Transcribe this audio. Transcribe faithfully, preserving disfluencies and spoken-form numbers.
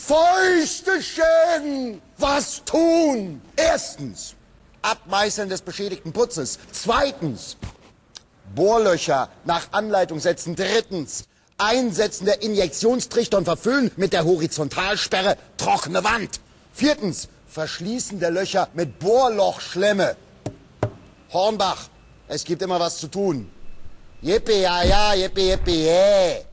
Feuchte Schäden! Was tun? Erstens, Abmeißeln des beschädigten Putzes. Zweitens, Bohrlöcher nach Anleitung setzen. Drittens, Einsetzen der Injektionstrichter und Verfüllen mit der Horizontalsperre trockene Wand. Viertens, Verschließen der Löcher mit Bohrlochschlemme. Hornbach, es gibt immer was zu tun. Yippie, ja, ja, yippie, yippie, yeah.